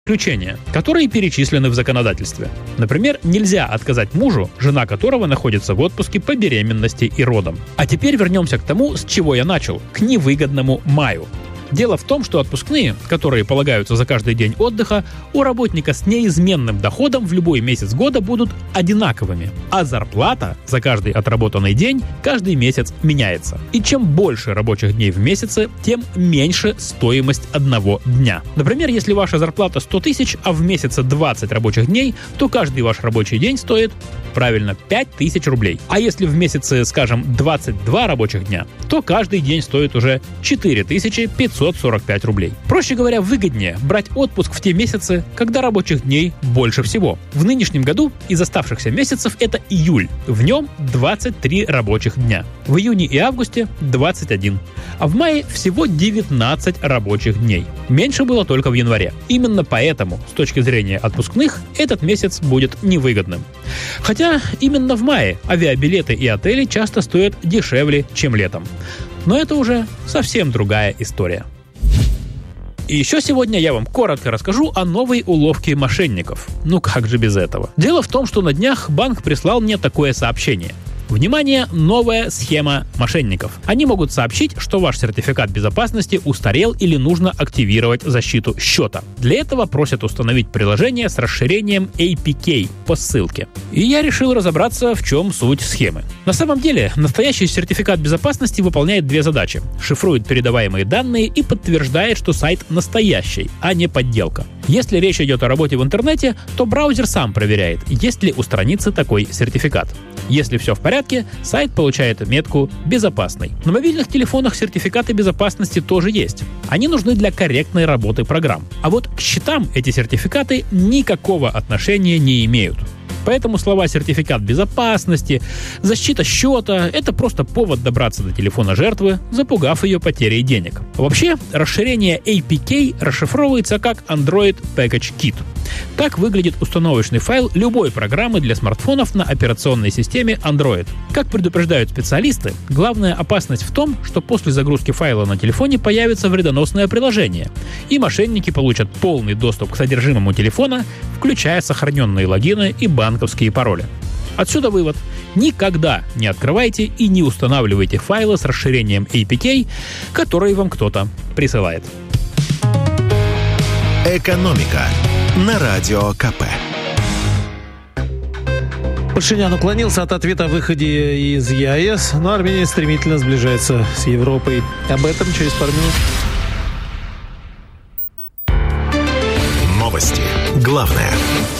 исключения, которые перечислены в законодательстве. Например, нельзя отказать мужу, жена которого находится в отпуске по беременности и родам. А теперь вернемся к тому, с чего я начал, к невыгодному маю. Дело в том, что отпускные, которые полагаются за каждый день отдыха, у работника с неизменным доходом в любой месяц года будут одинаковыми, а зарплата за каждый отработанный день каждый месяц меняется. И чем больше рабочих дней в месяце, тем меньше стоимость одного дня. Например, если ваша зарплата 100 тысяч, а в месяце 20 рабочих дней, то каждый ваш рабочий день стоит, правильно, 5000 рублей. А если в месяце, скажем, 22 рабочих дня, то каждый день стоит уже 4545 рублей. Проще говоря, выгоднее брать отпуск в те месяцы, когда рабочих дней больше всего. В нынешнем году из оставшихся месяцев это июль. В нем 23 рабочих дня. В июне и августе 21. А в мае всего 19 рабочих дней. Меньше было только в январе. Именно поэтому, с точки зрения отпускных, этот месяц будет невыгодным. Хотя именно в мае авиабилеты и отели часто стоят дешевле, чем летом. Но это уже совсем другая история. И еще сегодня я вам коротко расскажу о новой уловке мошенников. Ну как же без этого? Дело в том, что на днях банк прислал мне такое сообщение. Внимание, новая схема мошенников. Они могут сообщить, что ваш сертификат безопасности устарел или нужно активировать защиту счета. Для этого просят установить приложение с расширением APK по ссылке. И я решил разобраться, в чем суть схемы. На самом деле, настоящий сертификат безопасности выполняет две задачи. Шифрует передаваемые данные и подтверждает, что сайт настоящий, а не подделка. Если речь идет о работе в интернете, то браузер сам проверяет, есть ли у страницы такой сертификат. Если все в порядке, сайт получает метку «Безопасный». На мобильных телефонах сертификаты безопасности тоже есть. Они нужны для корректной работы программ. А вот к счетам эти сертификаты никакого отношения не имеют. Поэтому слова «сертификат безопасности», «защита счета» — это просто повод добраться до телефона жертвы, запугав ее потерей денег. Вообще, расширение APK расшифровывается как Android Package Kit. Так выглядит установочный файл любой программы для смартфонов на операционной системе Android. Как предупреждают специалисты, главная опасность в том, что после загрузки файла на телефоне появится вредоносное приложение, и мошенники получат полный доступ к содержимому телефона, включая сохраненные логины и банковские пароли. Отсюда вывод. Никогда не открывайте и не устанавливайте файлы с расширением APK, которые вам кто-то присылает. Экономика на Радио КП. Пашинян уклонился от ответа о выходе из ЕАЭС, но Армения стремительно сближается с Европой. Об этом через пару минут. Новости. Главное.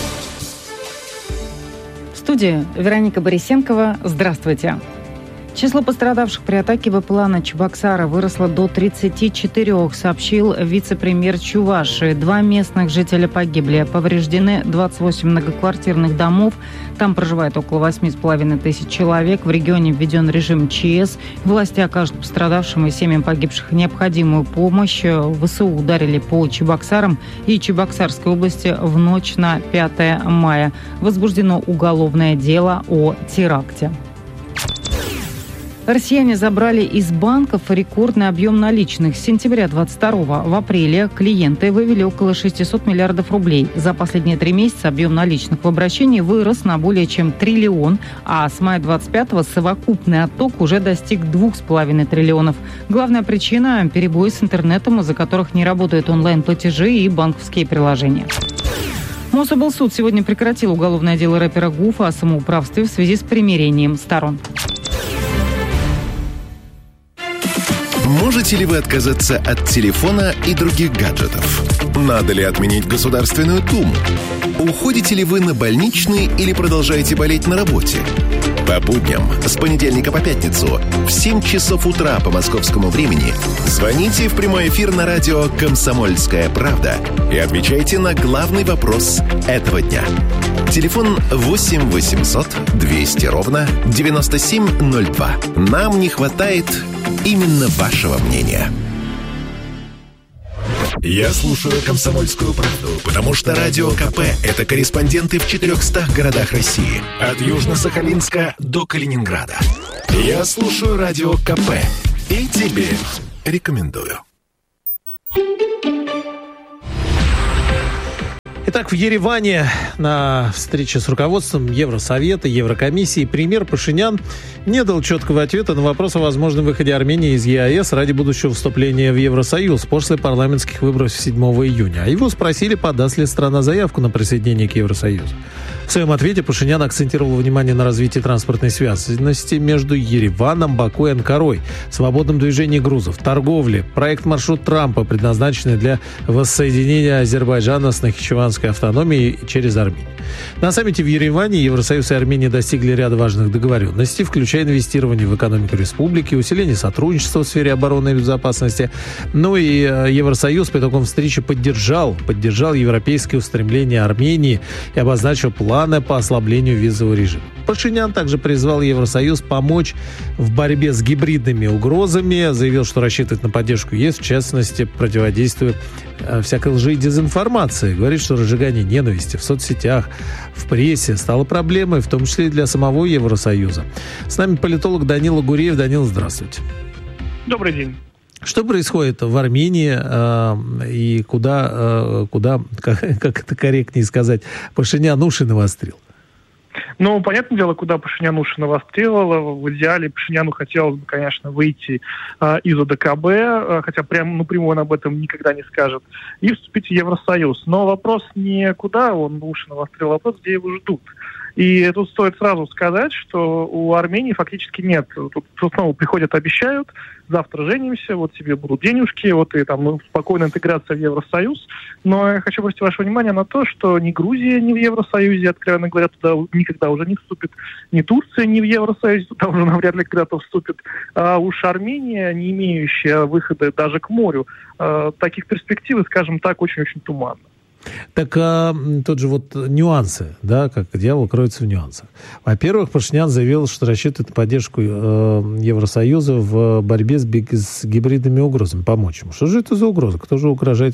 В студии Вероника Борисенкова. Здравствуйте. Число пострадавших при атаке БПЛА на Чебоксары выросло до 34, сообщил вице-премьер Чувашии. 2 местных жителя погибли. Повреждены 28 многоквартирных домов. Там проживает около 8,5 тысяч человек. В регионе введен режим ЧС. Власти окажут пострадавшим и семьям погибших необходимую помощь. ВСУ ударили по Чебоксарам и Чебоксарской области в ночь на 5 мая. Возбуждено уголовное дело о теракте. Россияне забрали из банков рекордный объем наличных. С сентября 22 в апреле клиенты вывели около 600 миллиардов рублей. За последние 3 месяца объем наличных в обращении вырос на более чем триллион, а с мая 25-го совокупный отток уже достиг 2,5 триллионов. Главная причина – перебои с интернетом, из-за которых не работают онлайн-платежи и банковские приложения. Мособлсуд сегодня прекратил уголовное дело рэпера Гуфа о самоуправстве в связи с примирением сторон. Можете ли вы отказаться от телефона и других гаджетов? Надо ли отменить Государственную Думу? Уходите ли вы на больничный или продолжаете болеть на работе? По будням с понедельника по пятницу в 7 часов утра по московскому времени звоните в прямой эфир на радио «Комсомольская правда» и отвечайте на главный вопрос этого дня. Телефон 8 800 200 ровно 9702. Нам не хватает именно вашего мнения. Я слушаю «Комсомольскую правду», потому что Радио КП – это корреспонденты в 400 городах России. От Южно-Сахалинска до Калининграда. Я слушаю Радио КП и тебе рекомендую. Итак, в Ереване на встрече с руководством Евросовета, Еврокомиссии премьер Пашинян не дал четкого ответа на вопрос о возможном выходе Армении из ЕАЭС ради будущего вступления в Евросоюз после парламентских выборов 7 июня. А его спросили, подаст ли страна заявку на присоединение к Евросоюзу. В своем ответе Пашинян акцентировал внимание на развитии транспортной связанности между Ереваном, Баку и Анкарой, свободном движении грузов, торговле, проект «Маршрут Трампа», предназначенный для воссоединения Азербайджана с Нахичеванской автономией через Армению. На саммите в Ереване Евросоюз и Армения достигли ряда важных договоренностей, включая инвестирование в экономику республики, усиление сотрудничества в сфере обороны и безопасности. Ну и Евросоюз по итогам встречи поддержал европейские устремления Армении и обозначил планы по ослаблению визового режима. Пашинян также призвал Евросоюз помочь в борьбе с гибридными угрозами, заявил, что рассчитывает на поддержку ЕС, в частности, противодействуя всякой лжи и дезинформации. Говорит, что разжигание ненависти в соцсетях, в прессе стало проблемой, в том числе и для самого Евросоюза. С нами политолог Данила Гуреев. Данил, здравствуйте. Добрый день. Что происходит в Армении и куда, как это корректнее сказать, Пашинян уши навострил? Ну, понятное дело, куда Пашинян уши навострил. В идеале Пашиняну хотелось бы, конечно, выйти из ОДКБ, хотя прямо напрямую он об этом никогда не скажет, и вступить в Евросоюз. Но вопрос не куда он уши навострил, а вопрос, где его ждут. И тут стоит сразу сказать, что у Армении фактически нет. Тут снова приходят, обещают, завтра женимся, вот тебе будут денежки, вот и там спокойная интеграция в Евросоюз. Но я хочу обратить ваше внимание на то, что ни Грузия не в Евросоюзе, откровенно говоря, туда никогда уже не вступит, ни Турция не в Евросоюзе, туда уже навряд ли когда-то вступит. А уж Армения, не имеющая выхода даже к морю, таких перспектив, скажем так, очень-очень туманно. Так тот же вот нюансы, да, как дьявол кроется в нюансах. Во-первых, Пашинян заявил, что рассчитывает на поддержку Евросоюза в борьбе с гибридными угрозами, помочь ему. Что же это за угроза? Кто же угрожает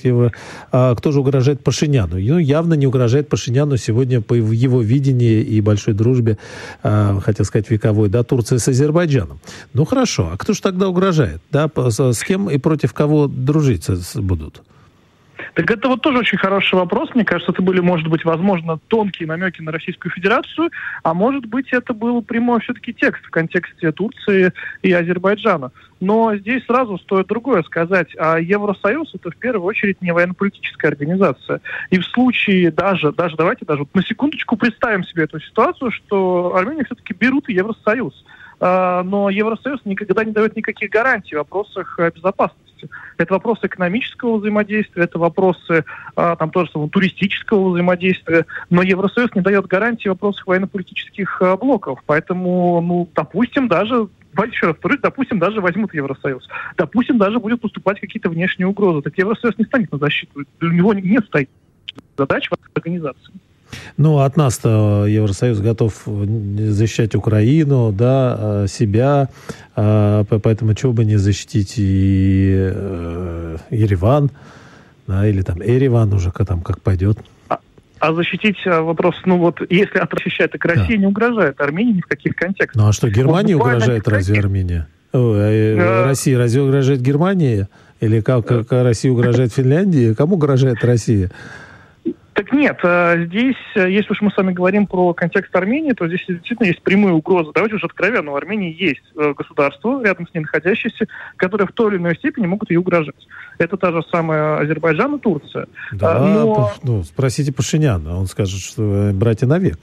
Пашиняну? Ну, явно не угрожает Пашиняну сегодня по его видении и большой дружбе, хотел сказать вековой, да, Турции с Азербайджаном. Ну хорошо, а кто же тогда угрожает? Да, с кем и против кого дружить будут? Так это вот тоже очень хороший вопрос. Мне кажется, это были, может быть, возможно, тонкие намеки на Российскую Федерацию, а может быть, это был прямой все-таки текст в контексте Турции и Азербайджана. Но здесь сразу стоит другое сказать. А Евросоюз — это в первую очередь не военно-политическая организация. И в случае давайте вот на секундочку представим себе эту ситуацию, что Армению все-таки берут в Евросоюз. Но Евросоюз никогда не дает никаких гарантий в вопросах безопасности. Это вопросы экономического взаимодействия, это вопросы там тоже туристического взаимодействия, но Евросоюз не дает гарантий в вопросах военно-политических блоков. Поэтому, допустим, даже возьмут Евросоюз. Допустим, даже будут поступать какие-то внешние угрозы. Так Евросоюз не станет на защиту. Для него не стоит задач в организации. Ну, от нас-то Евросоюз готов защищать Украину, да, себя, поэтому чего бы не защитить и Ереван, да, или там Эреван уже там как пойдет. А защитить вопрос, если защищает, так Россия не угрожает Армении ни в каких контекстах. Ну, а что, Германии угрожает разве Армения? Россия разве угрожает Германии? Или как Россия угрожает Финляндии? Кому угрожает Россия? Так нет, здесь, если уж мы с вами говорим про контекст Армении, то здесь действительно есть прямые угрозы. Давайте уже откровенно, в Армении есть государства, рядом с ней находящиеся, которые в той или иной степени могут ей угрожать. Это та же самая Азербайджан и Турция. Да, спросите Пашиняна, он скажет, что братья навек.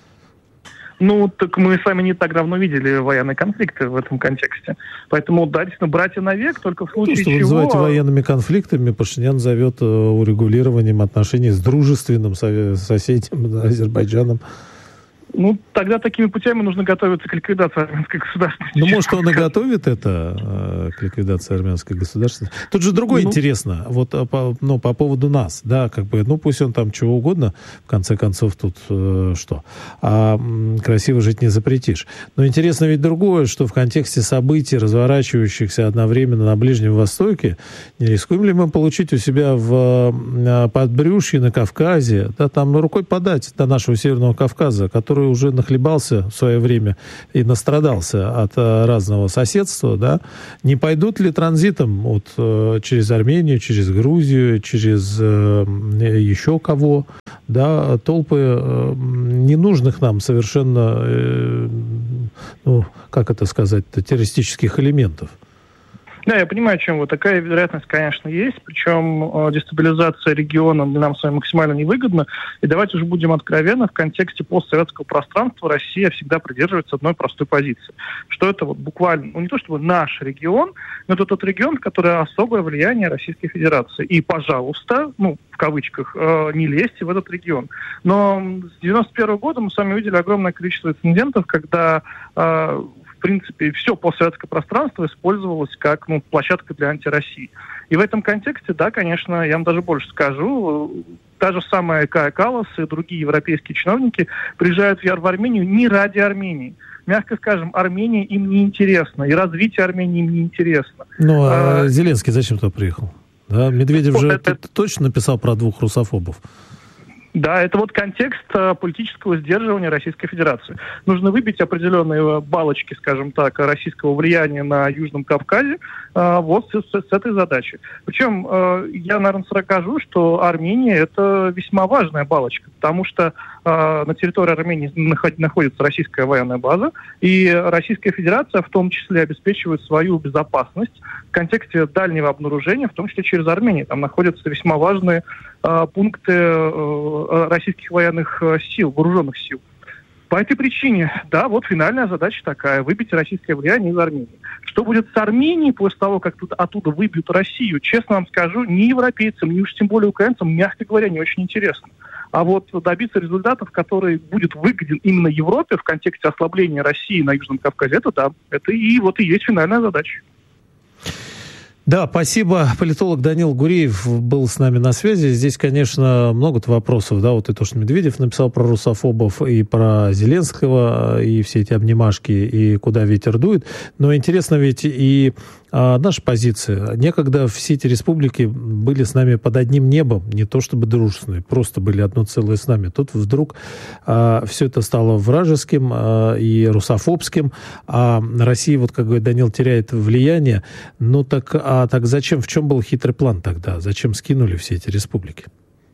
Так мы с вами не так давно видели военные конфликты в этом контексте. Поэтому, да, действительно, братья навек, только в случае чего... Что вы называете военными конфликтами, Пашинян зовет урегулированием отношений с дружественным соседям, Азербайджаном. Тогда такими путями нужно готовиться к ликвидации армянской государственности. Может, он и готовит это к ликвидации армянской государственности. Тут же другое интересно, по поводу нас, да, пусть он там чего угодно, в конце концов, тут что? Красиво жить не запретишь. Но интересно ведь другое, что в контексте событий, разворачивающихся одновременно на Ближнем Востоке, не рискуем ли мы получить у себя в подбрюшье на Кавказе, да, там рукой подать до нашего Северного Кавказа, который который уже нахлебался в свое время и настрадался от разного соседства, да, не пойдут ли транзитом через Армению, через Грузию, через еще кого, да, толпы ненужных нам совершенно, как это сказать, террористических элементов? Да, я понимаю, чем вы. Такая вероятность, конечно, есть. Причем дестабилизация региона для нас с вами максимально невыгодна. И давайте уже будем откровенны, в контексте постсоветского пространства Россия всегда придерживается одной простой позиции. Что это буквально, не то чтобы наш регион, но это тот регион, в который особое влияние Российской Федерации. И, пожалуйста, в кавычках, не лезьте в этот регион. Но с 1991 года мы с вами видели огромное количество инцидентов, когда в принципе, все постсоветское пространство использовалось как площадка для антироссии. И в этом контексте, да, конечно, я вам даже больше скажу, та же самая Кая Каллас и другие европейские чиновники приезжают в Армению не ради Армении. Мягко скажем, Армения им не интересна, и развитие Армении им не интересно. А Зеленский зачем туда приехал? Да, Медведев же точно написал про 2 русофобов. Да, это контекст политического сдерживания Российской Федерации. Нужно выбить определенные балочки, скажем так, российского влияния на Южном Кавказе с этой задачей. Причем я, наверное, скажу, что Армения – это весьма важная балочка, потому что на территории Армении находится российская военная база, и Российская Федерация в том числе обеспечивает свою безопасность в контексте дальнего обнаружения, в том числе через Армению. Там находятся весьма важные пункты российских военных сил, вооруженных сил. По этой причине, да, финальная задача такая – выбить российское влияние из Армении. Что будет с Арменией после того, как оттуда выбьют Россию, честно вам скажу, ни европейцам, ни уж тем более украинцам, мягко говоря, не очень интересно. А добиться результатов, который будет выгоден именно Европе в контексте ослабления России на Южном Кавказе, это и есть финальная задача. Да, спасибо. Политолог Данил Гуреев был с нами на связи. Здесь, конечно, много вопросов, да, и то, что Медведев написал про русофобов, и про Зеленского, и все эти обнимашки, и куда ветер дует. Но интересно ведь и наша позиция. Некогда все эти республики были с нами под одним небом, не то чтобы дружественные, просто были одно целое с нами. Тут вдруг все это стало вражеским и русофобским, а Россия, как говорит Данил, теряет влияние. Так зачем? В чем был хитрый план тогда? Зачем скинули все эти республики?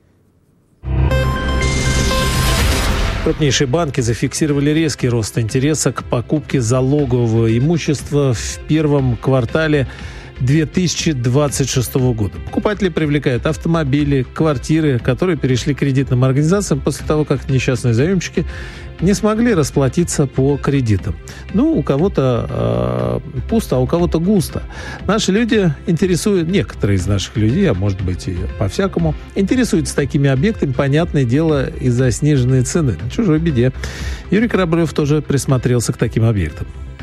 Крупнейшие банки зафиксировали резкий рост интереса к покупке залогового имущества в первом квартале 2026 года. Покупатели привлекают автомобили, квартиры, которые перешли к кредитным организациям после того, как несчастные заемщики не смогли расплатиться по кредитам. У кого-то пусто, а у кого-то густо. Наши люди некоторые из наших людей, а может быть и по-всякому, интересуются такими объектами, понятное дело, из-за сниженной цены. На чужой беде. Юрий Кораблев тоже присмотрелся к таким объектам.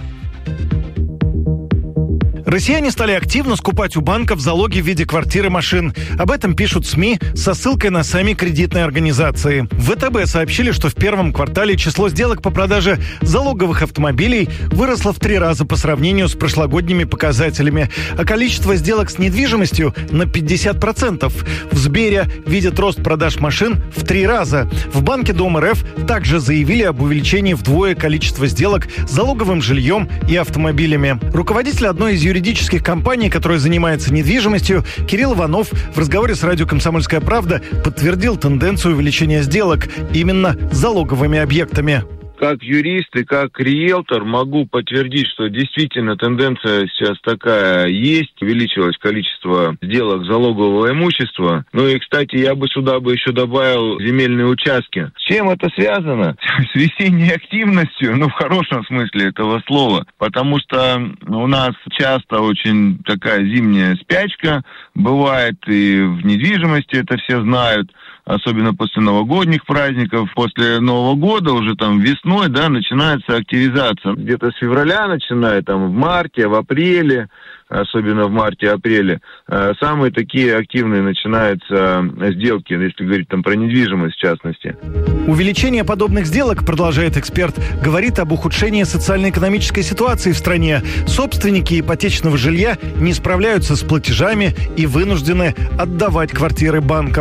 Россияне стали активно скупать у банков залоги в виде квартир и машин. Об этом пишут СМИ со ссылкой на сами кредитные организации. В ВТБ сообщили, что в первом квартале число сделок по продаже залоговых автомобилей выросло в 3 раза по сравнению с прошлогодними показателями, а количество сделок с недвижимостью на 50%. В Сбере видят рост продаж машин в 3 раза. В Банке Дом РФ также заявили об увеличении вдвое количества сделок с залоговым жильем и автомобилями. Руководитель одной из юридических компаний, которая занимается недвижимостью, Кирилл Иванов в разговоре с радио «Комсомольская правда» подтвердил тенденцию увеличения сделок именно залоговыми объектами. Как юрист и как риэлтор могу подтвердить, что действительно тенденция сейчас такая есть. Увеличилось количество сделок залогового имущества. И, кстати, я бы сюда еще добавил земельные участки. С чем это связано? С весенней активностью, в хорошем смысле этого слова. Потому что у нас часто очень такая зимняя спячка бывает, и в недвижимости это все знают. Особенно после новогодних праздников, после Нового года, уже весной, начинается активизация. Где-то с февраля начинает, в марте, в апреле, особенно в марте-апреле, самые такие активные начинаются сделки, если говорить про недвижимость в частности. Увеличение подобных сделок, продолжает эксперт, говорит об ухудшении социально-экономической ситуации в стране. Собственники ипотечного жилья не справляются с платежами и вынуждены отдавать квартиры банкам.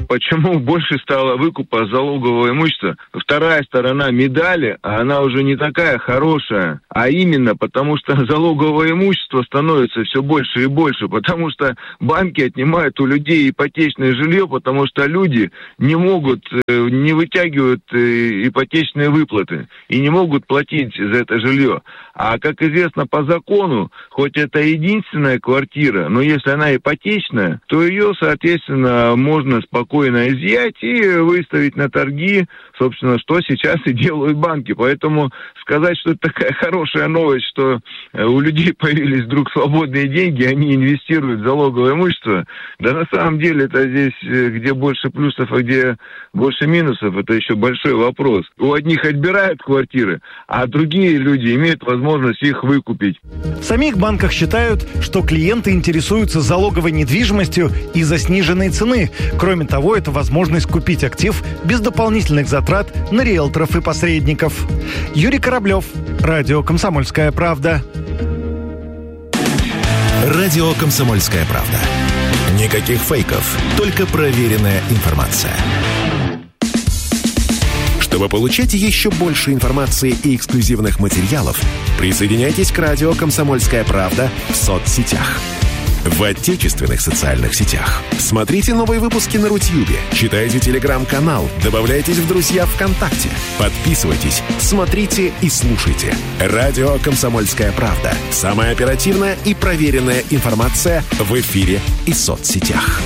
Почему больше стало выкупа залогового имущества? Вторая сторона медали, она уже не такая хорошая, а именно потому, что залоговое имущество становится все больше и больше, потому что банки отнимают у людей ипотечное жилье, потому что люди не вытягивают ипотечные выплаты и не могут платить за это жилье. А, как известно, по закону, хоть это единственная квартира, но если она ипотечная, то ее, соответственно, можно спокойно изъять и выставить на торги, собственно, что сейчас и делают банки. Поэтому сказать, что это такая хорошая новость, что у людей появились вдруг свободные деньги, они инвестируют в залоговое имущество, да на самом деле это здесь, где больше плюсов, а где больше минусов, это еще большой вопрос. У одних отбирают квартиры, а другие люди имеют возможность их выкупить. В самих банках считают, что клиенты интересуются залоговой недвижимостью из-за сниженной цены. Кроме того, это возможность купить актив без дополнительных затрат на риэлторов и посредников. Юрий Кораблев, радио «Комсомольская правда». Радио «Комсомольская правда». Никаких фейков, только проверенная информация. Чтобы получать еще больше информации и эксклюзивных материалов, присоединяйтесь к радио «Комсомольская правда» в соцсетях. В отечественных социальных сетях. Смотрите новые выпуски на Рутьюбе, читайте телеграм-канал, добавляйтесь в друзья ВКонтакте, подписывайтесь, смотрите и слушайте. Радио «Комсомольская правда». Самая оперативная и проверенная информация в эфире и соцсетях.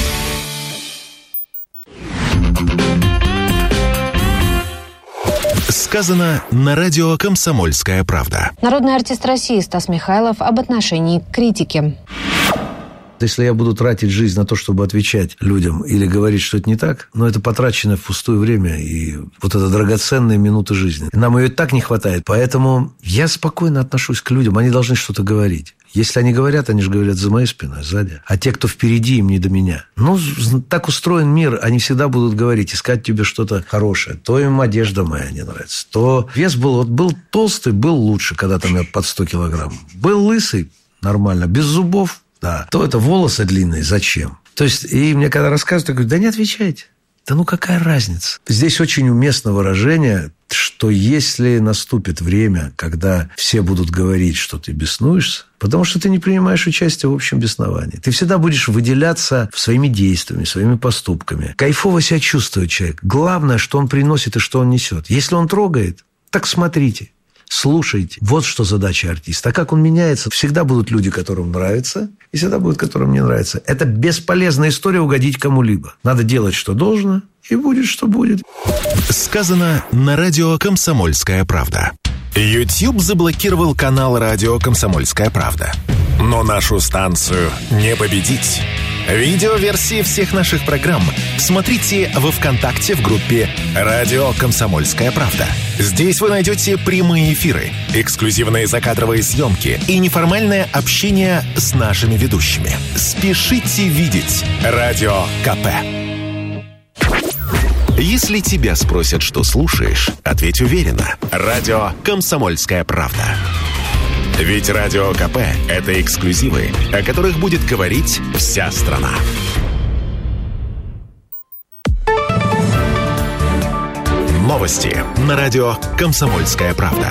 Сказано на радио «Комсомольская правда». Народный артист России Стас Михайлов об отношении к критике. Если я буду тратить жизнь на то, чтобы отвечать людям или говорить, что это не так, но это потраченное впустую время и вот это драгоценные минуты жизни. Нам ее и так не хватает. Поэтому я спокойно отношусь к людям. Они должны что-то говорить. Если они говорят, они же говорят за моей спиной, сзади. А те, кто впереди, им не до меня. Ну, так устроен мир. Они всегда будут говорить, искать тебе что-то хорошее. То им одежда моя не нравится. То вес был толстый, был лучше, когда там я под 100 килограмм. Был лысый, нормально, без зубов. Да. То это волосы длинные, зачем? То есть, и мне когда рассказывают, я говорю, да не отвечайте. Да ну какая разница? Здесь очень уместно выражение, что если наступит время, когда все будут говорить, что ты беснуешься, потому что ты не принимаешь участие в общем бесновании. Ты всегда будешь выделяться своими действиями, своими поступками. Кайфово себя чувствует человек. Главное, что он приносит и что он несет. Если он трогает, так смотрите. Слушайте. Вот что задача артиста. А как он меняется? Всегда будут люди, которым нравится, и всегда будут, которым не нравится. Это бесполезная история угодить кому-либо. Надо делать, что должно, и будет, что будет. Сказано на радио «Комсомольская правда». YouTube заблокировал канал радио «Комсомольская правда». Но нашу станцию не победить. Видеоверсии всех наших программ смотрите во ВКонтакте в группе «Радио Комсомольская правда». Здесь вы найдете прямые эфиры, эксклюзивные закадровые съемки и неформальное общение с нашими ведущими. Спешите видеть Радио КП. Если тебя спросят, что слушаешь, ответь уверенно. Радио «Комсомольская правда». Ведь Радио КП – это эксклюзивы, о которых будет говорить вся страна. Новости на радио «Комсомольская правда».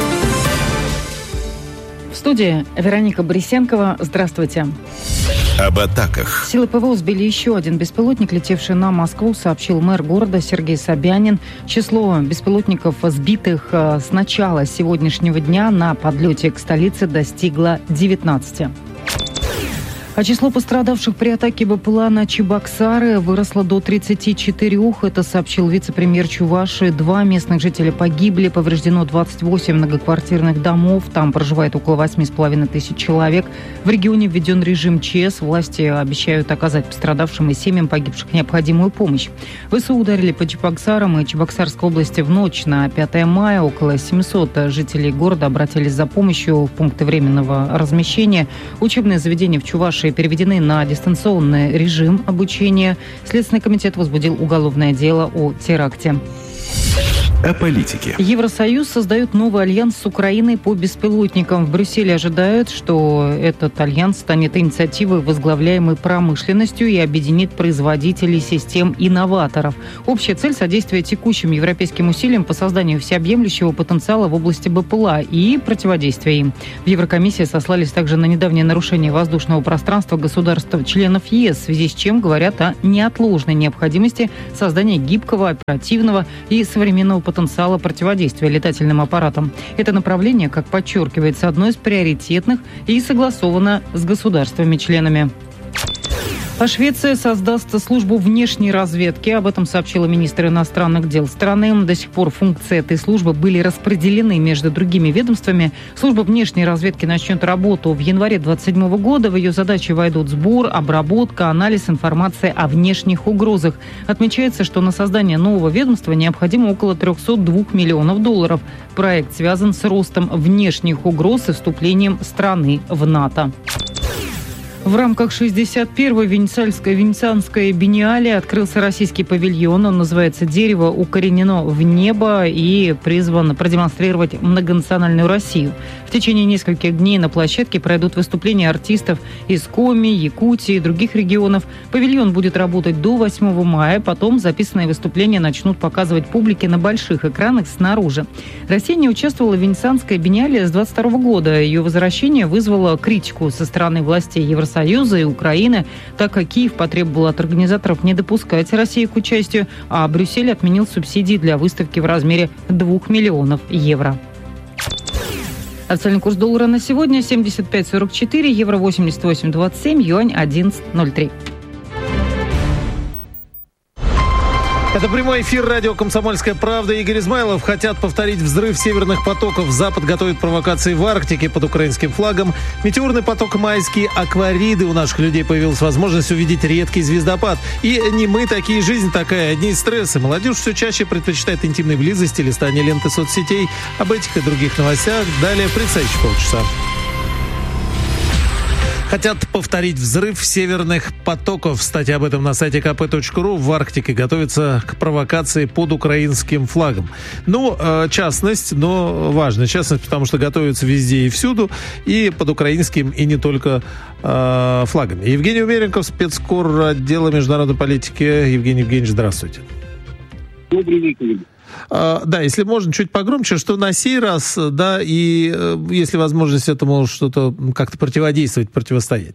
В студии Вероника Борисенкова. Здравствуйте. Об атаках. Силы ПВО сбили еще один беспилотник, летевший на Москву, сообщил мэр города Сергей Собянин. Число беспилотников, сбитых с начала сегодняшнего дня на подлете к столице, достигло 19. А число пострадавших при атаке БПЛА на Чебоксары выросло до 34. Это сообщил вице-премьер Чувашии. 2 местных жителя погибли, повреждено 28 многоквартирных домов. Там проживает около 8,5 тысяч человек. В регионе введен режим ЧС. Власти обещают оказать пострадавшим и семьям погибших необходимую помощь. ВСУ ударили по Чебоксарам и Чебоксарской области в ночь на 5 мая. Около 700 жителей города обратились за помощью в пункты временного размещения. Учебные заведения в Чувашии переведены на дистанционный режим обучения. Следственный комитет возбудил уголовное дело о теракте. о политике. Евросоюз создает новый альянс с Украиной по беспилотникам. В Брюсселе ожидают, что этот альянс станет инициативой, возглавляемой промышленностью, и объединит производителей систем инноваторов. Общая цель – содействие текущим европейским усилиям по созданию всеобъемлющего потенциала в области БПЛА и противодействия им. В Еврокомиссии сослались также на недавнее нарушение воздушного пространства государств-членов ЕС, в связи с чем говорят о неотложной необходимости создания гибкого, оперативного и современного потенциала противодействия летательным аппаратам. Это направление, как подчеркивается, одно из приоритетных и согласовано с государствами-членами. А Швеция создаст службу внешней разведки. Об этом сообщила министр иностранных дел страны. До сих пор функции этой службы были распределены между другими ведомствами. Служба внешней разведки начнет работу в январе 2027 года. В ее задачи войдут сбор, обработка, анализ информации о внешних угрозах. Отмечается, что на создание нового ведомства необходимо около $302 миллионов. Проект связан с ростом внешних угроз и вступлением страны в НАТО. В рамках 61-й Венецианской биеннале открылся российский павильон. Он называется «Дерево укоренено в небо» и призван продемонстрировать многонациональную Россию. В течение нескольких дней на площадке пройдут выступления артистов из Коми, Якутии и других регионов. Павильон будет работать до 8 мая. Потом записанные выступления начнут показывать публике на больших экранах снаружи. Россия не участвовала в Венецианской биеннале с 22 года. Ее возвращение вызвало критику со стороны властей Евросоюза и Украины, так как Киев потребовал от организаторов не допускать Россию к участию, а Брюссель отменил субсидии для выставки в размере €2 миллионов. Официальный курс доллара на сегодня 75.44, евро 88.27, юань 11.03. Это прямой эфир радио «Комсомольская правда». Игорь Измайлов. Хотят повторить взрыв северных потоков. Запад готовит провокации в Арктике под украинским флагом. Метеорный поток майские аквариды. У наших людей появилась возможность увидеть редкий звездопад. И не мы такие, жизнь такая. Одни стрессы. Молодежь все чаще предпочитает интимной близости, листание ленты соцсетей. Об этих и других новостях далее в предстоящие полчаса. Хотят повторить взрыв северных потоков. Кстати, об этом на сайте kp.ru. В Арктике готовится к провокации под украинским флагом. Частность, но важная частность, потому что готовится везде и всюду, и под украинским, и не только флагами. Евгений Умеренков, спецкор отдела международной политики. Евгений Евгеньевич, здравствуйте. Добрый вечер. Да, если можно, чуть погромче, что на сей раз, да, и если возможность этому что-то как-то противодействовать, противостоять.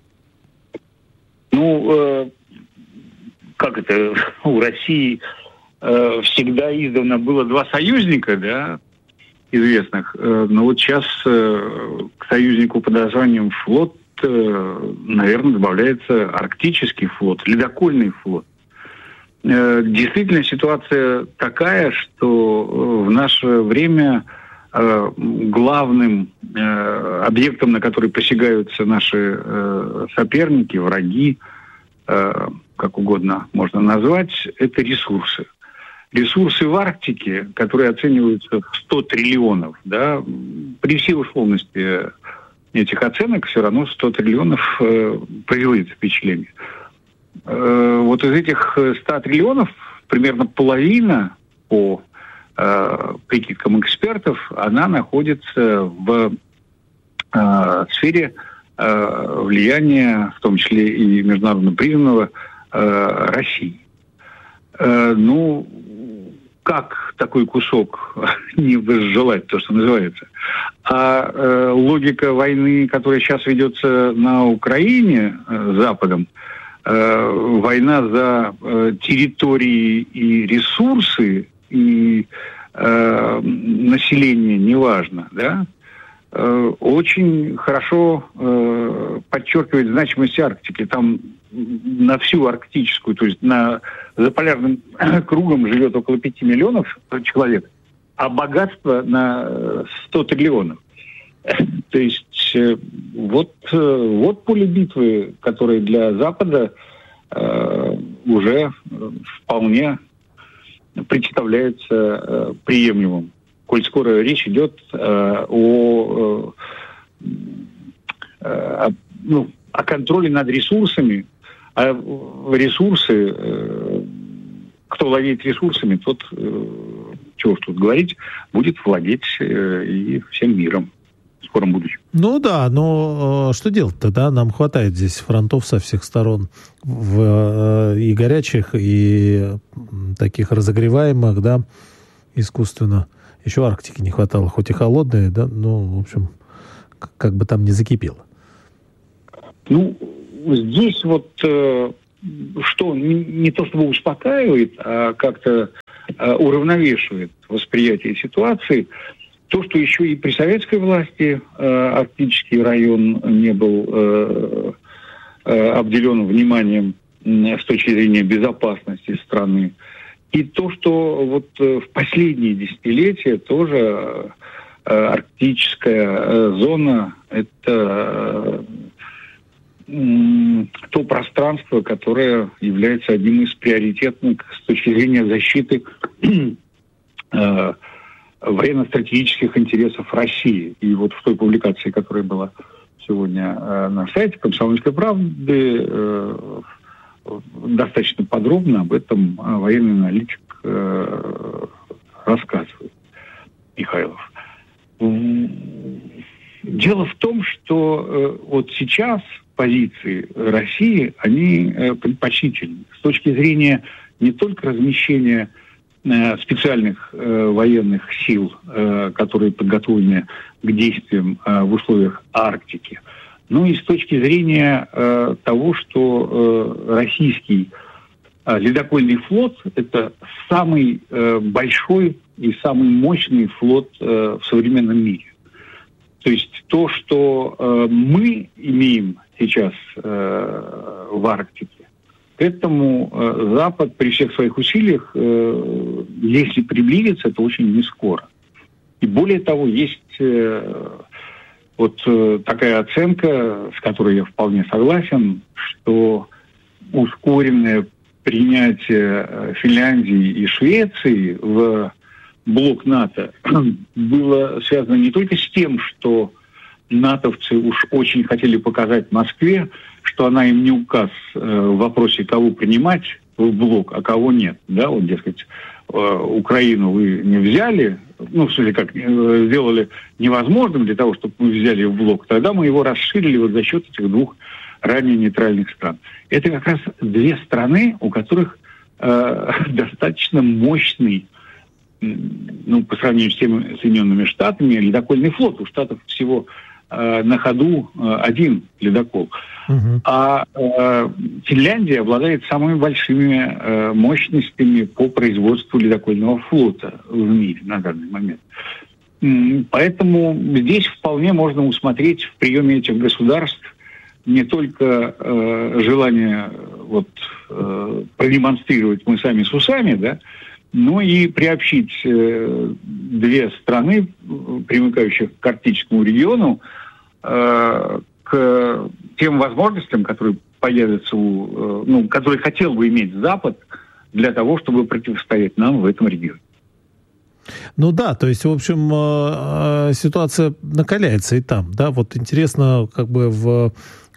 Как это, у России всегда издавна было два союзника, да, известных. Но вот сейчас к союзнику под названием флот, наверное, добавляется арктический флот, ледокольный флот. Действительно, ситуация такая, что в наше время главным объектом, на который посягаются наши соперники, враги, как угодно можно назвать, это ресурсы. Ресурсы в Арктике, которые оцениваются в 100 триллионов, да, при всей условности этих оценок все равно 100 триллионов производит впечатление. Вот из этих 100 триллионов примерно половина, по прикидкам экспертов, она находится в сфере влияния, в том числе и международно признанного, России. Как такой кусок не возжелать, то, что называется? А логика войны, которая сейчас ведется на Украине Западом, война за территории и ресурсы, и население, неважно, да, очень хорошо подчеркивает значимость Арктики. Там на всю арктическую, то есть за полярным кругом живет около 5 миллионов человек, а богатство на 100 триллионов. То есть вот поле битвы, которое для Запада уже вполне представляется приемлемым, коль скоро речь идет о контроле над ресурсами. А ресурсы, кто владеет ресурсами, тот всего, что тут говорить, будет владеть и всем миром в скором будущем. Ну да, но что делать-то, да? Нам хватает здесь фронтов со всех сторон, и горячих, и таких разогреваемых, да, искусственно. Еще Арктики не хватало, хоть и холодные, да, но, в общем, как бы там ни закипело. Ну, здесь вот что не то чтобы успокаивает, а как-то уравновешивает восприятие ситуации, то, что еще и при советской власти арктический район не был обделен вниманием с точки зрения безопасности страны. И то, что вот в последние десятилетия тоже арктическая зона – это то пространство, которое является одним из приоритетных с точки зрения защиты военно-стратегических интересов России. И вот в той публикации, которая была сегодня на сайте «Комсомольской правды», достаточно подробно об этом военный аналитик рассказывает, Михайлов. Дело в том, что вот сейчас позиции России, они предпочтительны с точки зрения не только размещения специальных военных сил, которые подготовлены к действиям в условиях Арктики, но и с точки зрения того, что российский ледокольный флот – это самый большой и самый мощный флот в современном мире. То есть то, что мы имеем сейчас в Арктике, к этому Запад при всех своих усилиях, если приблизится, то очень не скоро. И более того, есть вот такая оценка, с которой я вполне согласен, что ускоренное принятие Финляндии и Швеции в блок НАТО было связано не только с тем, что натовцы уж очень хотели показать Москве, что она им не указ в вопросе, кого принимать в блок, а кого нет. Да, вот, дескать, Украину вы не взяли, ну, в смысле, как сделали невозможным для того, чтобы мы взяли в блок, тогда мы его расширили вот за счет этих двух ранее нейтральных стран. Это как раз две страны, у которых достаточно мощный, ну, по сравнению с теми Соединенными Штатами, ледокольный флот. У Штатов всего на ходу один ледокол. А Финляндия обладает самыми большими мощностями по производству ледокольного флота в мире на данный момент. Поэтому здесь вполне можно усмотреть в приеме этих государств не только желание вот, продемонстрировать мы сами с усами, да, но и приобщить две страны, примыкающих к арктическому региону, к тем возможностям, которые появятся которые хотел бы иметь Запад для того, чтобы противостоять нам в этом регионе. Ну да, то есть, в общем, ситуация накаляется и там, да, вот интересно, как бы в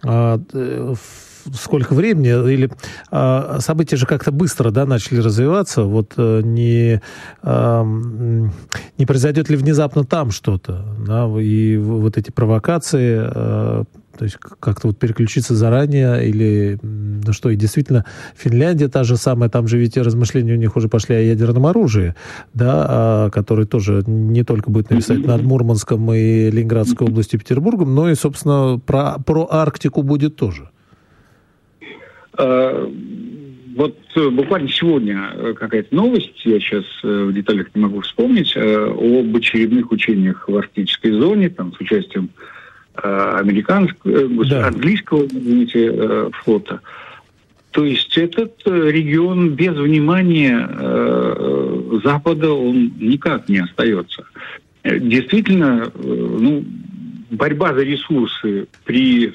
сколько времени, или события же как-то быстро, да, начали развиваться, вот не произойдет ли внезапно там что-то, да, и вот эти провокации, то есть как-то вот переключиться заранее, или, ну что, и действительно, Финляндия та же самая, там же ведь размышления у них уже пошли о ядерном оружии, да, который тоже не только будет нависать над Мурманском и Ленинградской областью, Петербургом, но и, собственно, про Арктику будет тоже. Вот буквально сегодня какая-то новость, я сейчас в деталях не могу вспомнить, об очередных учениях в арктической зоне, там, с участием английского, флота. То есть этот регион без внимания Запада, он никак не остается. Действительно, борьба за ресурсы при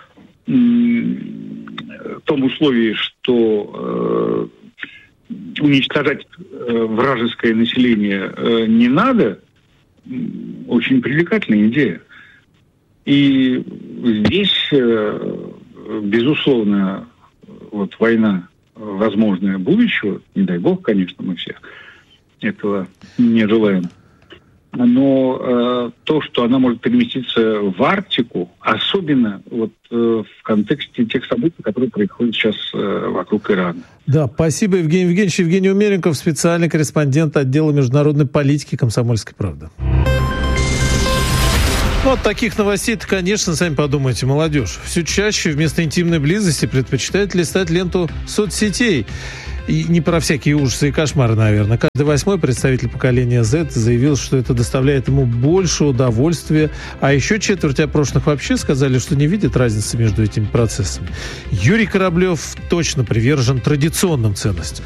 том условии, что уничтожать вражеское население не надо, очень привлекательная идея. И здесь, безусловно, вот война возможная будущего, не дай бог, конечно, мы все этого не желаем. Но то, что она может переместиться в Арктику, особенно в контексте тех событий, которые происходят сейчас вокруг Ирана. Да, спасибо, Евгений Евгеньевич. Евгений Умеренков, специальный корреспондент отдела международной политики «Комсомольской правды». От таких новостей-то, конечно, сами подумайте, молодежь все чаще вместо интимной близости предпочитает листать ленту соцсетей. И не про всякие ужасы и кошмары, наверное. Каждый 8-й представитель поколения Z заявил, что это доставляет ему больше удовольствия. А еще четверть опрошенных вообще сказали, что не видят разницы между этими процессами. Юрий Кораблев точно привержен традиционным ценностям.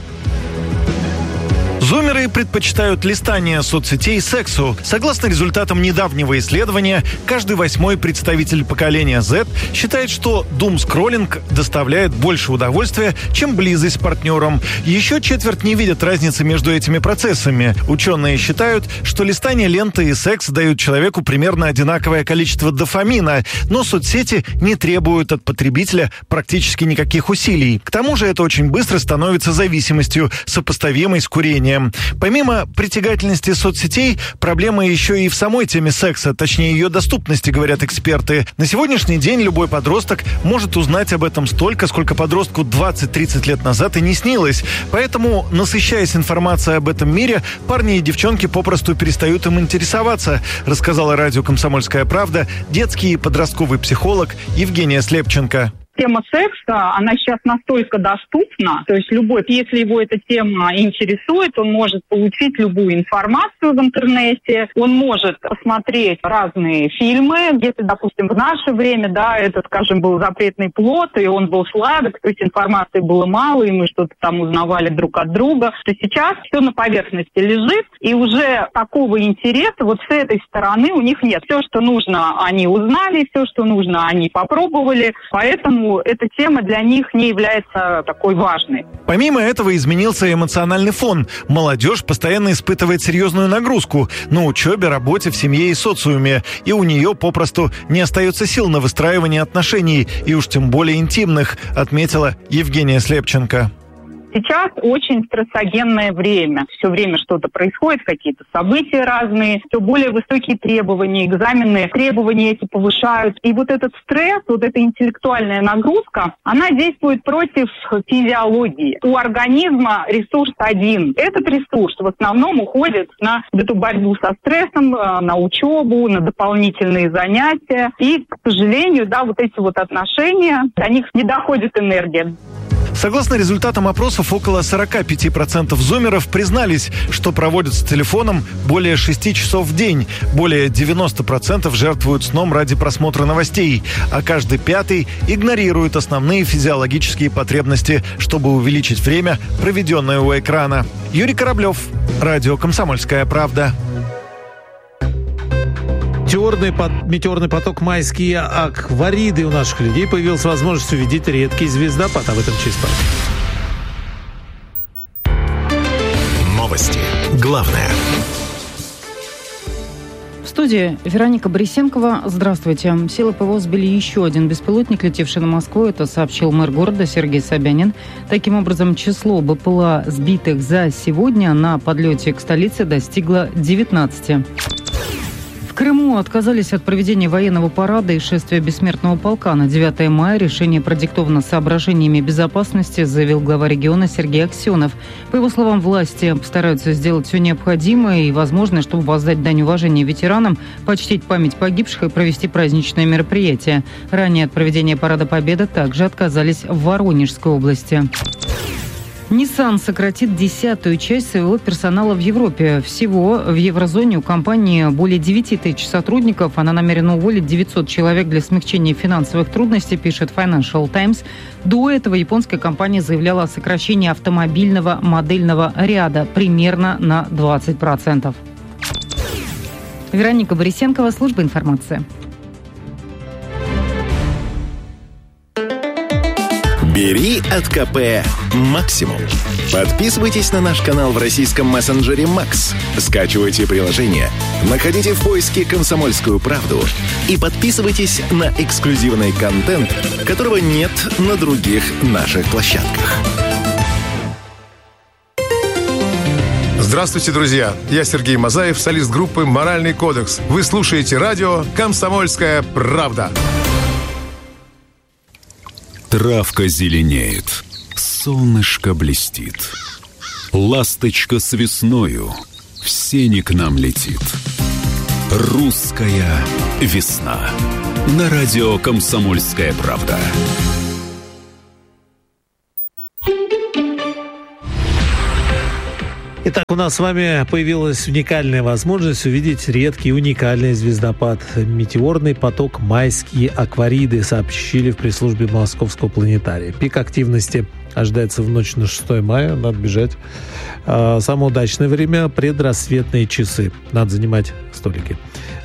Зумеры предпочитают листание соцсетей сексу. Согласно результатам недавнего исследования, каждый 8-й представитель поколения Z считает, что думскроллинг доставляет больше удовольствия, чем близость с партнером. Еще четверть не видят разницы между этими процессами. Ученые считают, что листание ленты и секс дают человеку примерно одинаковое количество дофамина, но соцсети не требуют от потребителя практически никаких усилий. К тому же это очень быстро становится зависимостью, сопоставимой с курением. Помимо притягательности соцсетей, проблема еще и в самой теме секса, точнее ее доступности, говорят эксперты. На сегодняшний день любой подросток может узнать об этом столько, сколько подростку 20-30 лет назад и не снилось. Поэтому, насыщаясь информацией об этом мире, парни и девчонки попросту перестают им интересоваться, рассказала радио «Комсомольская правда» детский и подростковый психолог Евгения Слепченко. Тема секса, она сейчас настолько доступна, то есть любой, если его эта тема интересует, он может получить любую информацию в интернете, он может посмотреть разные фильмы, если, допустим, в наше время, да, это, скажем, был «Запретный плод», и он был сладок, то есть информации было мало, и мы что-то там узнавали друг от друга, то сейчас все на поверхности лежит, и уже такого интереса вот с этой стороны у них нет. Все, что нужно, они узнали, все, что нужно, они попробовали, поэтому эта тема для них не является такой важной. Помимо этого изменился эмоциональный фон. Молодежь постоянно испытывает серьезную нагрузку на учебе, работе, в семье и социуме. И у нее попросту не остается сил на выстраивание отношений, и уж тем более интимных, отметила Евгения Слепченко. Сейчас очень стрессогенное время. Все время что-то происходит, какие-то события разные, все более высокие требования, экзамены, требования эти повышают. И вот этот стресс, вот эта интеллектуальная нагрузка, она действует против физиологии. У организма ресурс один. Этот ресурс в основном уходит на эту борьбу со стрессом, на учебу, на дополнительные занятия. И, к сожалению, да, вот эти вот отношения, до них не доходит энергия. Согласно результатам опросов, около 45% зумеров признались, что проводят с телефоном более 6 часов в день. Более 90% жертвуют сном ради просмотра новостей, а каждый 5-й игнорирует основные физиологические потребности, чтобы увеличить время, проведенное у экрана. Юрий Кораблев, радио «Комсомольская правда». Метеорный поток «Майские аквариды» у наших людей появилась возможность увидеть редкий звездопад. Об этом через пару. Новости. Главное. В студии Вероника Борисенкова. Здравствуйте. Силы ПВО сбили еще один беспилотник, летевший на Москву. Это сообщил мэр города Сергей Собянин. Таким образом, число БПЛА, сбитых за сегодня на подлете к столице, достигло 19. В Крыму отказались от проведения военного парада и шествия бессмертного полка на 9 мая. Решение продиктовано соображениями безопасности, заявил глава региона Сергей Аксенов. По его словам, власти постараются сделать все необходимое и возможное, чтобы воздать дань уважения ветеранам, почтить память погибших и провести праздничное мероприятие. Ранее от проведения парада Победы также отказались в Воронежской области. Nissan сократит 10-ю часть своего персонала в Европе. Всего в еврозоне у компании более 9 тысяч сотрудников. Она намерена уволить 900 человек для смягчения финансовых трудностей, пишет Financial Times. До этого японская компания заявляла о сокращении автомобильного модельного ряда примерно на 20%. Вероника Борисенкова, служба информации. Бери от КП максимум. Подписывайтесь на наш канал в российском мессенджере Max. Скачивайте приложение, находите в поиске «Комсомольскую правду» и подписывайтесь на эксклюзивный контент, которого нет на других наших площадках. Здравствуйте, друзья! Я Сергей Мазаев, солист группы «Моральный кодекс». Вы слушаете радио «Комсомольская правда». Травка зеленеет, солнышко блестит. Ласточка с весною в сени к нам летит. Русская весна. На радио «Комсомольская правда». Итак, у нас с вами появилась уникальная возможность увидеть редкий уникальный звездопад. Метеорный поток «Майские аквариды», сообщили в пресс-службе Московского планетария. Пик активности ожидается в ночь на 6 мая. Надо бежать. Самое удачное время – предрассветные часы. Надо занимать столики.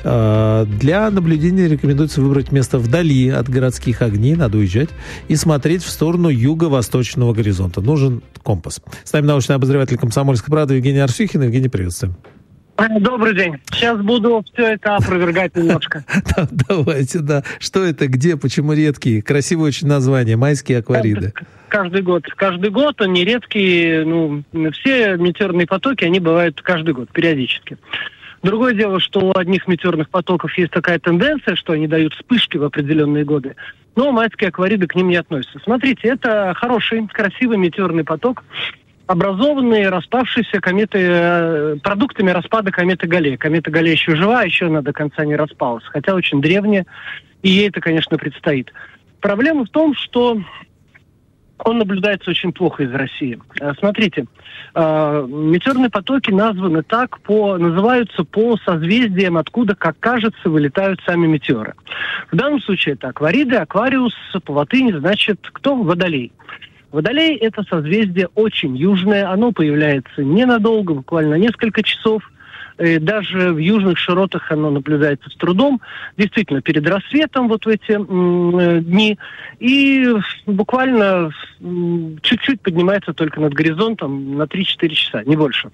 Для наблюдения рекомендуется выбрать место вдали от городских огней, надо уезжать, и смотреть в сторону юго-восточного горизонта. Нужен компас. С нами научный обозреватель «Комсомольской правды» Евгений Арсюхин. Евгений, приветствуем. Добрый день. Сейчас буду все это опровергать немножко. Давайте, да. Что это, где, почему редкие? Красивое очень название. «Майские аквариды». Каждый год. Каждый год они редкие. Все метеорные потоки, они бывают каждый год, периодически. Другое дело, что у одних метеорных потоков есть такая тенденция, что они дают вспышки в определенные годы, но майские аквариды к ним не относятся. Смотрите, это хороший, красивый метеорный поток, образованный распавшейся продуктами распада кометы Галлея. Комета Галлея еще жива, еще она до конца не распалась, хотя очень древняя, и ей это, конечно, предстоит. Проблема в том, что он наблюдается очень плохо из России. Смотрите, метеорные потоки названы так, называются по созвездиям, откуда, как кажется, вылетают сами метеоры. В данном случае это аквариды, аквариус по латыни значит кто? Водолей. Водолей – это созвездие очень южное, оно появляется ненадолго, буквально несколько часов. Даже в южных широтах оно наблюдается с трудом, действительно, перед рассветом вот в эти дни, и буквально чуть-чуть поднимается только над горизонтом на 3-4 часа, не больше.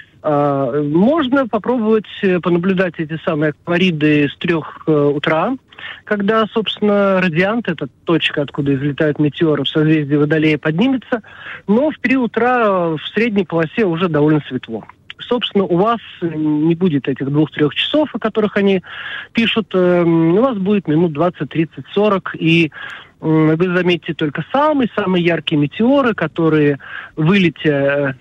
Можно попробовать понаблюдать эти самые аквариды с 3 утра, когда, собственно, радиант, это точка, откуда излетают метеоры в созвездии Водолея, поднимется, но в 3 утра в средней полосе уже довольно светло. Собственно, у вас не будет этих 2-3 часов, о которых они пишут. У вас будет минут 20, 30, 40, и вы заметите только самые-самые яркие метеоры, которые, излетев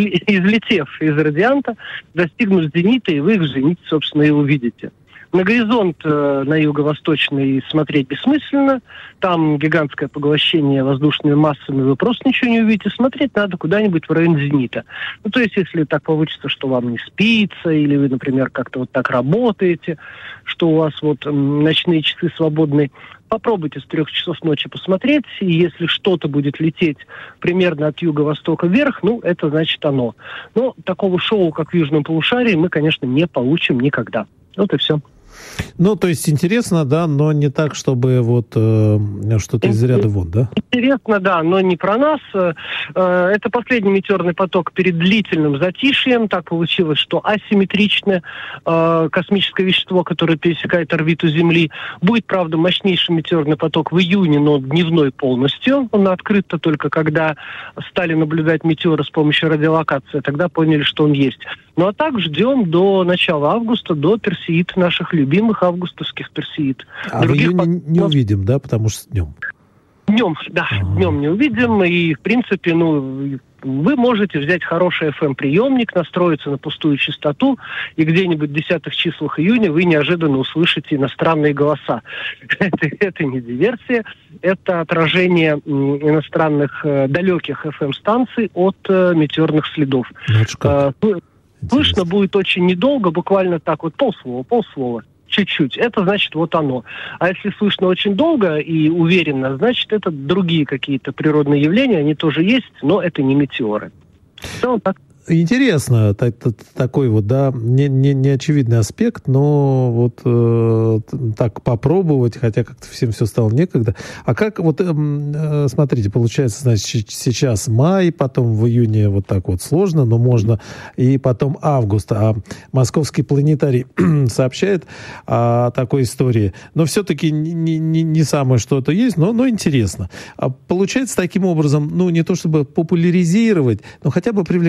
из радианта, достигнут зенита, и вы их в зените, собственно, и увидите. На горизонт на юго-восточный смотреть бессмысленно. Там гигантское поглощение воздушными массами, вы просто ничего не увидите. Смотреть надо куда-нибудь в район зенита. То есть, если так получится, что вам не спится, или вы, например, как-то вот так работаете, что у вас вот ночные часы свободные, попробуйте с 3 часов ночи посмотреть, и если что-то будет лететь примерно от юго-востока вверх, это значит оно. Но такого шоу, как в Южном полушарии, мы, конечно, не получим никогда. Вот и все. То есть интересно, да, но не так, чтобы вот что-то из ряда вон, да? Интересно, да, но не про нас. Это последний метеорный поток перед длительным затишьем. Так получилось, что асимметричное космическое вещество, которое пересекает орбиту Земли, будет, правда, мощнейший метеорный поток в июне, но дневной полностью. Он открыт-то только когда стали наблюдать метеоры с помощью радиолокации. Тогда поняли, что он есть. Ну а так ждем до начала августа, до Персеид, наших любимых августовских Персеид. А в июне не увидим, да, потому что днем? Днем, да, днем не увидим. И, в принципе, вы можете взять хороший FM-приемник, настроиться на пустую частоту, и где-нибудь в 10-х числах июня вы неожиданно услышите иностранные голоса. Это не диверсия, это отражение иностранных далеких FM-станций от метеорных следов. Слышно будет очень недолго, буквально так вот полслова, чуть-чуть. Это значит вот оно. А если слышно очень долго и уверенно, значит это другие какие-то природные явления, они тоже есть, но это не метеоры. Ну, так. Интересно, такой вот, да, не очевидный аспект, но вот так попробовать, хотя как-то всем все стало некогда. А как вот, смотрите, получается, значит, сейчас май, потом в июне вот так вот сложно, но можно, и потом август. А Московский планетарий сообщает о такой истории. Но все-таки не самое что-то есть, но интересно. А получается таким образом, не то чтобы популяризировать, но хотя бы привлекать внимание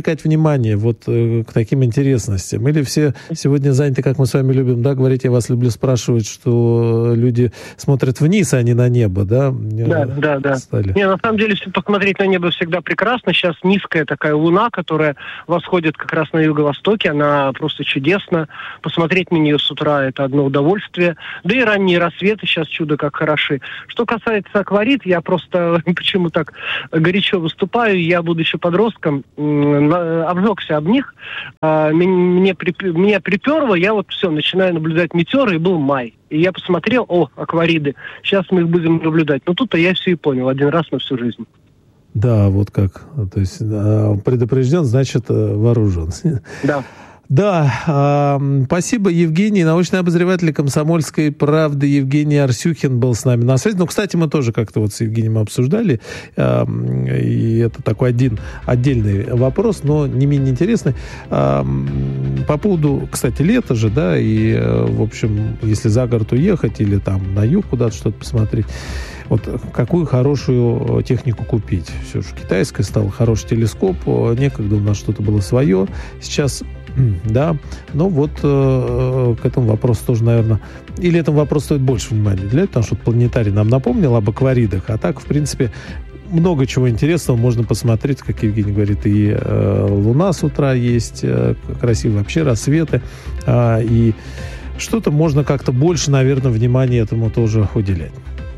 внимание вот к таким интересностям? Или все сегодня заняты, как мы с вами любим, да, говорить, я вас люблю спрашивать, что люди смотрят вниз, а не на небо, да? Да. Не, на самом деле, посмотреть на небо всегда прекрасно. Сейчас низкая такая луна, которая восходит как раз на юго-востоке, она просто чудесна. Посмотреть на нее с утра – это одно удовольствие. Да и ранние рассветы сейчас чудо как хороши. Что касается акварит, я просто почему так горячо выступаю. Я, будучи подростком, обжегся об них. Меня приперло, я вот все, начинаю наблюдать метеоры, и был май. И я посмотрел, аквариды, сейчас мы их будем наблюдать. Но тут-то я все и понял, один раз на всю жизнь. Да, вот как. То есть предупрежден, значит вооружен. Да. Да, спасибо, Евгений. Научный обозреватель «Комсомольской правды» Евгений Арсюхин был с нами на связи. Ну, кстати, мы тоже как-то вот с Евгением обсуждали, и это такой отдельный вопрос, но не менее интересный. По поводу, кстати, лета же, да, и, в общем, если за город уехать или там на юг куда-то что-то посмотреть, вот какую хорошую технику купить? Все же китайская стала, хороший телескоп, некогда у нас что-то было свое, сейчас... Да, но вот к этому вопросу тоже, наверное, или этому вопросу стоит больше внимания уделять, потому что планетарий нам напомнил об акваридах, а так, в принципе, много чего интересного можно посмотреть, как Евгений говорит, и луна с утра есть, красивые вообще рассветы, и что-то можно как-то больше, наверное, внимания этому тоже уделять.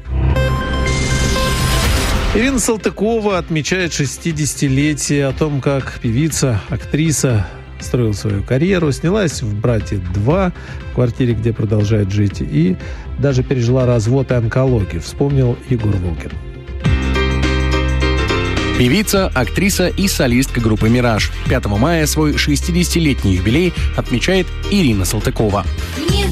Ирина Салтыкова отмечает 60-летие, о том, как певица, актриса строила свою карьеру, снялась в «Брате 2», в квартире, где продолжает жить, и даже пережила развод и онкологию, вспомнил Егор Волгин. Певица, актриса и солистка группы «Мираж». 5 мая свой 60-летний юбилей отмечает Ирина Салтыкова.